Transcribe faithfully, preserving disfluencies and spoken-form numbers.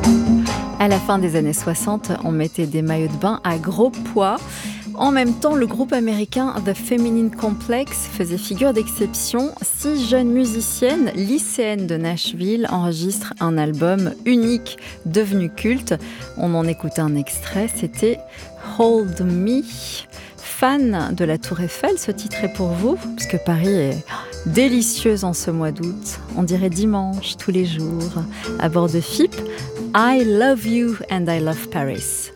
À la fin des années soixante, on mettait des maillots de bain à gros poids. En même temps, le groupe américain The Feminine Complex faisait figure d'exception. Six jeunes musiciennes lycéennes de Nashville enregistrent un album unique devenu culte. On en écoutait un extrait, c'était Hold Me. Fan de la Tour Eiffel, ce titre est pour vous, parce que Paris est délicieuse en ce mois d'août. On dirait dimanche tous les jours. À bord de F I P, I Love You and I Love Paris.